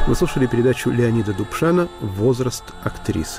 Вы слушали передачу Леонида Дубшана «Возраст актрисы».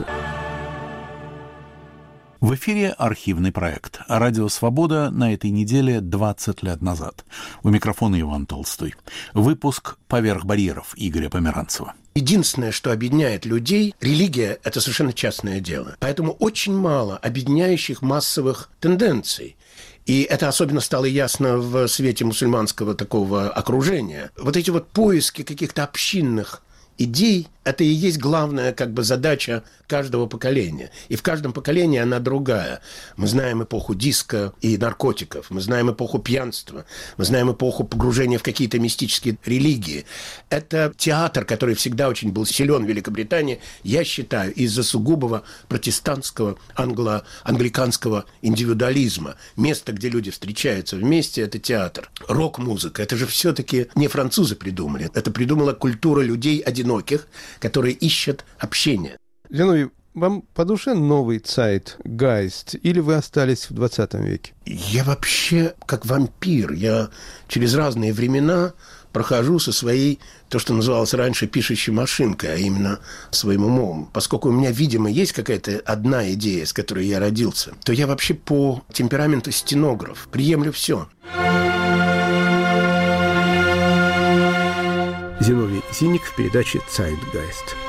В эфире архивный проект «Радио Свобода» на этой неделе 20 лет назад. У микрофона Иван Толстой. Выпуск «Поверх барьеров» Игоря Померанцева. Единственное, что объединяет людей, религия – это совершенно частное дело. Поэтому очень мало объединяющих массовых тенденций. И это особенно стало ясно в свете мусульманского такого окружения. Вот эти вот поиски каких-то общинных идей – это и есть главная задача каждого поколения. И в каждом поколении она другая. Мы знаем эпоху диска и наркотиков, мы знаем эпоху пьянства, мы знаем эпоху погружения в какие-то мистические религии. Это театр, который всегда очень был силен в Великобритании, я считаю, из-за сугубого протестантского, англиканского индивидуализма. Место, где люди встречаются вместе, это театр. Рок-музыка, это же все-таки не французы придумали. Это придумала культура людей одиноких, которые ищут общение. Зиновий, вам по душе новый Zeitgeist, или вы остались в 20 веке? Я вообще как вампир. Я через разные времена прохожу со своей, то, что называлось раньше, пишущей машинкой, а именно своим умом. Поскольку у меня, видимо, есть какая-то одна идея, с которой я родился, то я вообще по темпераменту стенограф. Приемлю все. Зиновий Зинник в передаче «Zeitgeist».